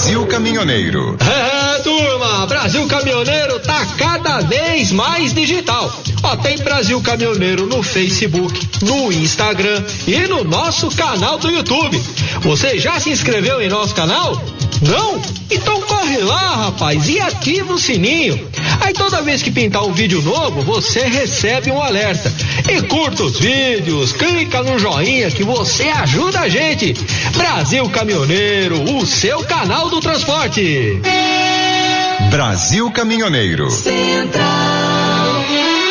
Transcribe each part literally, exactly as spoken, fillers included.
Brasil Caminhoneiro. É, turma, Brasil Caminhoneiro tá cada vez mais digital. Ó, tem Brasil Caminhoneiro no Facebook, no Instagram e no nosso canal do YouTube. Você já se inscreveu em nosso canal? Não? Então corre lá, rapaz, e ativa o sininho. Aí toda vez que pintar um vídeo novo, você recebe um alerta. E curta os vídeos, clica no joinha que você ajuda a gente. Brasil Caminhoneiro, o seu canal do transporte. Brasil Caminhoneiro. Central.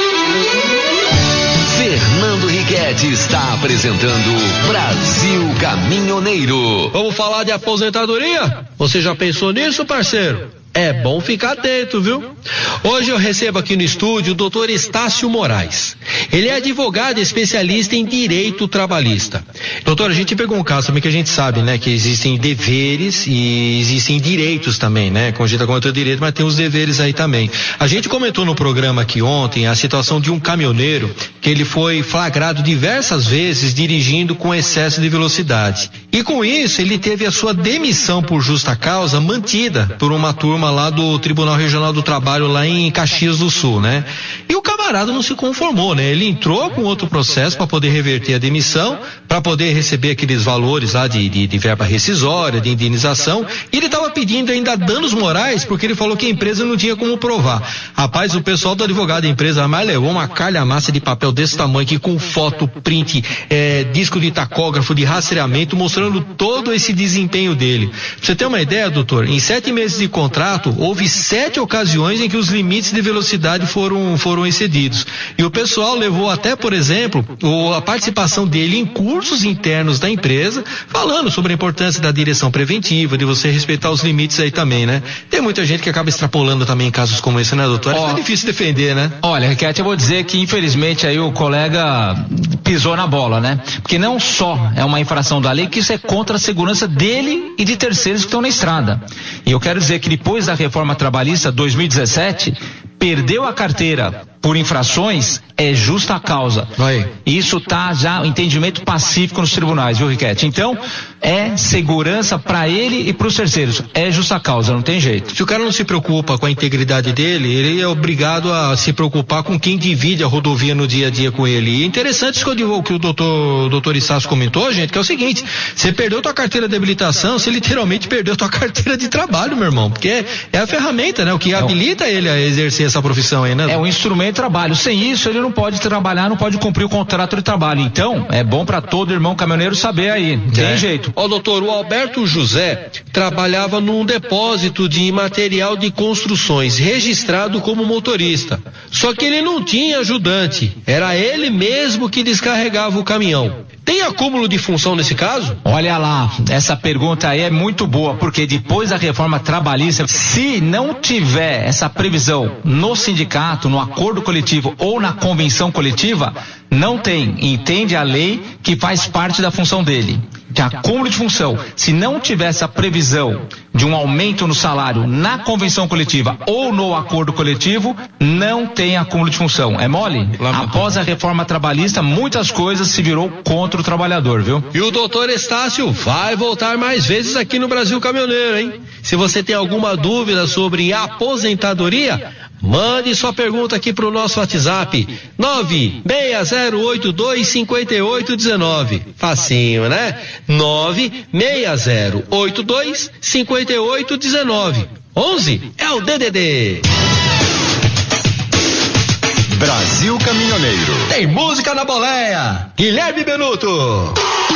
Fernando Riquetti está apresentando Brasil Caminhoneiro. Vamos falar de aposentadoria? Você já pensou nisso, parceiro? É bom ficar atento, viu? Hoje eu recebo aqui no estúdio o doutor Estácio Moraes. Ele é advogado especialista em direito trabalhista. Doutor, a gente pegou um caso também que a gente sabe, né? Que existem deveres e existem direitos também, né? Como a gente tá comentando direito, mas tem os deveres aí também. A gente comentou no programa aqui ontem a situação de um caminhoneiro que ele foi flagrado diversas vezes dirigindo com excesso de velocidade. E com isso ele teve a sua demissão por justa causa mantida por uma turma lá do Tribunal Regional do Trabalho lá em Caxias do Sul, né? E o camarada não se conformou, né? Ele entrou com outro processo para poder reverter a demissão, para poder receber aqueles valores lá de, de, de verba rescisória, de indenização, e ele estava pedindo ainda danos morais porque ele falou que a empresa não tinha como provar. Rapaz, o pessoal do advogado da empresa mais levou uma calhamaça de papel desse tamanho aqui com foto, print, é, disco de tacógrafo, de rastreamento, mostrando todo esse desempenho dele. Pra você ter uma ideia, doutor, em sete meses de contrato houve sete ocasiões em que os limites de velocidade foram, foram excedidos. E o pessoal levou até, por exemplo, o, a participação dele em cursos internos da empresa, falando sobre a importância da direção preventiva, de você respeitar os limites aí também, né? Tem muita gente que acaba extrapolando também em casos como esse, né, doutor? Oh, é difícil defender, né? Olha, Riquetti, eu vou dizer que infelizmente aí o colega pisou na bola, né? Porque não só é uma infração da lei, que isso é contra a segurança dele e de terceiros que estão na estrada. E eu quero dizer que depois da reforma trabalhista dois mil e dezessete, perdeu a carteira por infrações, é justa causa. Vai. Isso tá já o entendimento pacífico nos tribunais, viu, Riquetti? Então, é segurança para ele e para os terceiros. É justa causa, não tem jeito. Se o cara não se preocupa com a integridade dele, ele é obrigado a se preocupar com quem divide a rodovia no dia a dia com ele. E é interessante isso que, eu digo, que o doutor, o doutor Estácio comentou, gente, que é o seguinte: você perdeu tua carteira de habilitação, você literalmente perdeu tua carteira de trabalho, meu irmão, porque é, é a ferramenta, né? O que habilita ele a exercer essa profissão aí, né? É um instrumento de trabalho. Sem isso, ele não pode trabalhar, não pode cumprir o contrato de trabalho. Então, é bom para todo irmão caminhoneiro saber aí. Tem é. jeito. Ó, doutor, o Alberto José trabalhava num depósito de material de construções, registrado como motorista. Só que ele não tinha ajudante. Era ele mesmo que descarregava o caminhão. Tem acúmulo de função nesse caso? Olha lá, essa pergunta aí é muito boa, porque depois da reforma trabalhista, se não tiver essa previsão no sindicato, no acordo coletivo ou na convenção coletiva, não tem. Entende a lei que faz parte da função dele. De acúmulo de função. Se não tiver essa previsão de um aumento no salário na convenção coletiva ou no acordo coletivo, não tem acúmulo de função. É mole? Após a reforma trabalhista, muitas coisas se virou contra o trabalhador, viu? E o doutor Estácio vai voltar mais vezes aqui no Brasil Caminhoneiro, hein? Se você tem alguma dúvida sobre aposentadoria, mande sua pergunta aqui pro nosso WhatsApp nove seis zero oito dois cinco oito um nove. Facinho, né? nove seis zero oito dois cinco oito um nove. onze é o D D D. Brasil Caminhoneiro. Tem música na boleia. Guilherme Benuto.